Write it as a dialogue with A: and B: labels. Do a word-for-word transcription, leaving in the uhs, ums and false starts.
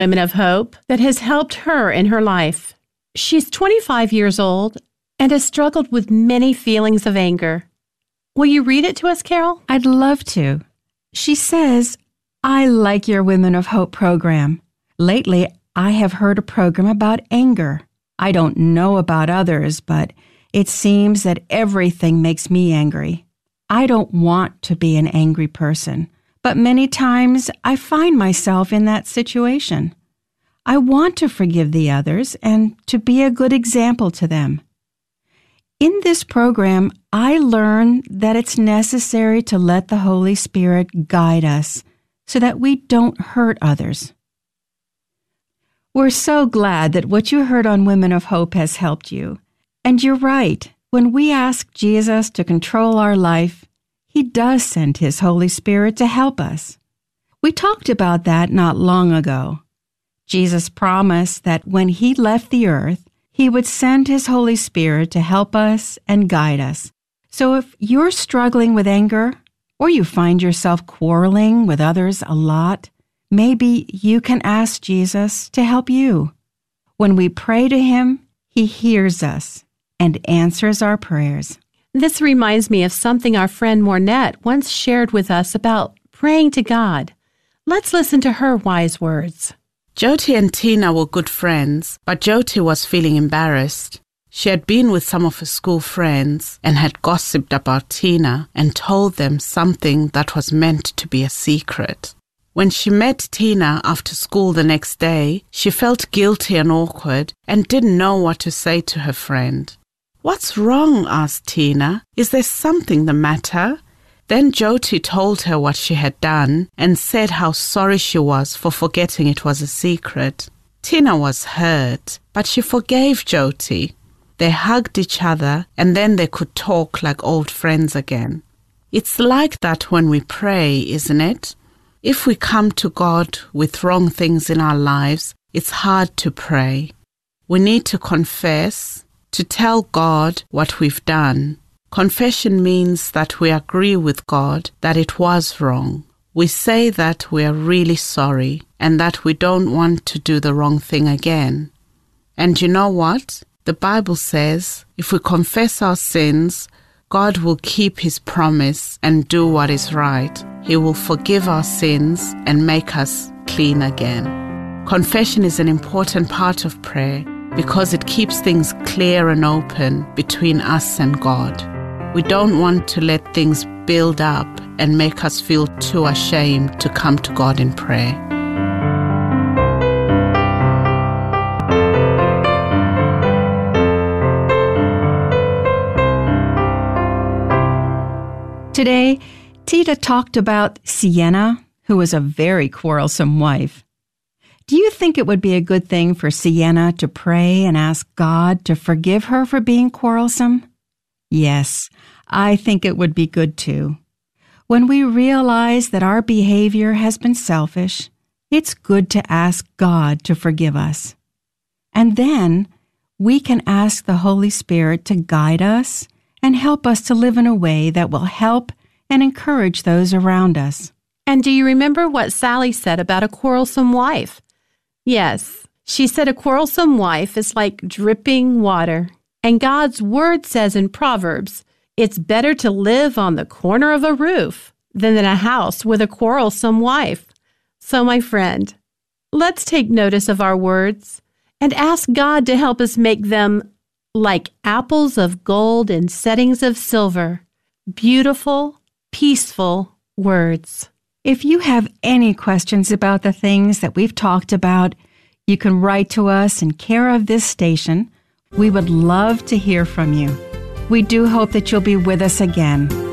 A: Women of Hope that has helped her in her life. She's twenty-five years old and has struggled with many feelings of anger. Will you read it to us, Carol?
B: I'd love to. She says, I like your Women of Hope program. Lately, I have heard a program about anger. I don't know about others, but it seems that everything makes me angry. I don't want to be an angry person, but many times I find myself in that situation. I want to forgive the others and to be a good example to them. In this program, I learn that it's necessary to let the Holy Spirit guide us so that we don't hurt others. We're so glad that what you heard on Women of Hope has helped you. And you're right. When we ask Jesus to control our life, He does send His Holy Spirit to help us. We talked about that not long ago. Jesus promised that when He left the earth, He would send His Holy Spirit to help us and guide us. So if you're struggling with anger, or you find yourself quarreling with others a lot, maybe you can ask Jesus to help you. When we pray to Him, He hears us and answers our prayers.
A: This reminds me of something our friend Mornette once shared with us about praying to God. Let's listen to her wise words.
C: Jyoti and Tina were good friends, but Jyoti was feeling embarrassed. She had been with some of her school friends and had gossiped about Tina and told them something that was meant to be a secret. When she met Tina after school the next day, she felt guilty and awkward and didn't know what to say to her friend. "What's wrong?" asked Tina. "Is there something the matter?" Then Jyoti told her what she had done and said how sorry she was for forgetting it was a secret. Tina was hurt, but she forgave Jyoti. They hugged each other and then they could talk like old friends again. It's like that when we pray, isn't it? If we come to God with wrong things in our lives, it's hard to pray. We need to confess, to tell God what we've done. Confession means that we agree with God that it was wrong. We say that we are really sorry and that we don't want to do the wrong thing again. And you know what? The Bible says if we confess our sins, God will keep His promise and do what is right. He will forgive our sins and make us clean again. Confession is an important part of prayer because it keeps things clear and open between us and God. We don't want to let things build up and make us feel too ashamed to come to God in prayer.
B: Today, Tita talked about Sienna, who was a very quarrelsome wife. Do you think it would be a good thing for Sienna to pray and ask God to forgive her for being quarrelsome? Yes, I think it would be good too. When we realize that our behavior has been selfish, it's good to ask God to forgive us. And then we can ask the Holy Spirit to guide us and help us to live in a way that will help and encourage those around us.
A: And do you remember what Sally said about a quarrelsome wife? Yes, she said a quarrelsome wife is like dripping water. And God's Word says in Proverbs, it's better to live on the corner of a roof than in a house with a quarrelsome wife. So, my friend, let's take notice of our words and ask God to help us make them like apples of gold in settings of silver, beautiful, peaceful words.
B: If you have any questions about the things that we've talked about, you can write to us in care of this station. We would love to hear from you. We do hope that you'll be with us again.